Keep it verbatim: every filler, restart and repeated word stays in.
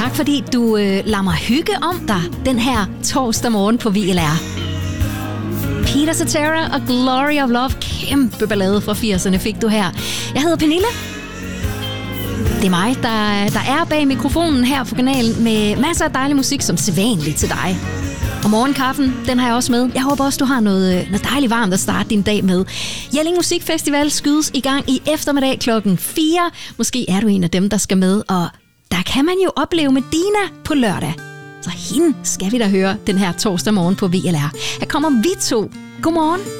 Tak fordi du øh, lader mig hygge om dig den her torsdag morgen på V L R. Peter Cetera og Glory of Love. Kæmpe ballade fra firserne fik du her. Jeg hedder Pernille. Det er mig, der, der er bag mikrofonen her på kanalen med masser af dejlig musik som sædvanligt til dig. Og morgenkaffen, den har jeg også med. Jeg håber også, du har noget, noget dejligt varmt at starte din dag med. Jelling Musikfestival skydes i gang i eftermiddag klokken fire. Måske er du en af dem, der skal med, og der kan man jo opleve Medina på lørdag. Så hende skal vi da høre den her torsdag morgen på V L R. Her kommer vi to. Godmorgen.